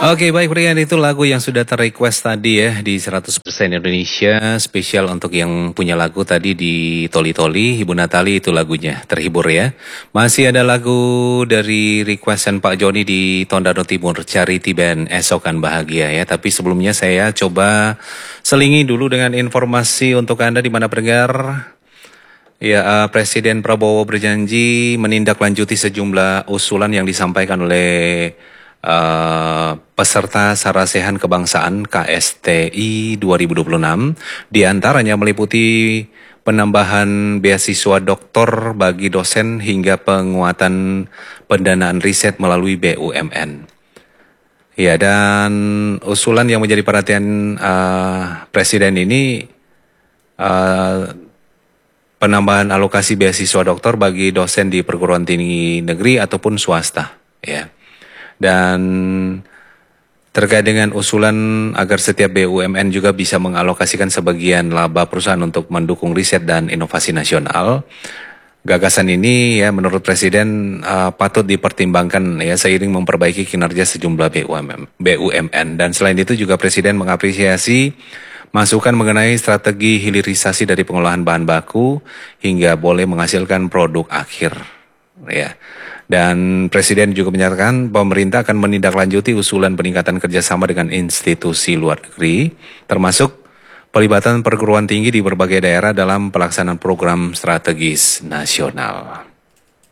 Oke, baik Brian, itu lagu yang sudah ter-request tadi ya di 100% Indonesia, spesial untuk yang punya lagu tadi di Toli Toli, Ibu Natali itu lagunya, terhibur ya. Masih ada lagu dari requestan Pak Joni di Tondano Timur, Charity Band Esokan Bahagia ya. Tapi sebelumnya saya coba selingi dulu dengan informasi untuk Anda di mana pendengar. Ya, Presiden Prabowo berjanji menindaklanjuti sejumlah usulan yang disampaikan oleh peserta Sarasehan Kebangsaan KSTI 2026. Di antaranya meliputi penambahan beasiswa doktor bagi dosen hingga penguatan pendanaan riset melalui BUMN. Ya, dan usulan yang menjadi perhatian Presiden ini penambahan alokasi beasiswa doktor bagi dosen di perguruan tinggi negeri ataupun swasta, ya. Dan terkait dengan usulan agar setiap BUMN juga bisa mengalokasikan sebagian laba perusahaan untuk mendukung riset dan inovasi nasional. Gagasan ini ya menurut Presiden patut dipertimbangkan ya seiring memperbaiki kinerja sejumlah BUMN. Dan selain itu juga Presiden mengapresiasi masukan mengenai strategi hilirisasi dari pengolahan bahan baku hingga boleh menghasilkan produk akhir. Ya. Dan Presiden juga menyatakan pemerintah akan menindaklanjuti usulan peningkatan kerjasama dengan institusi luar negeri, termasuk pelibatan perguruan tinggi di berbagai daerah dalam pelaksanaan program strategis nasional.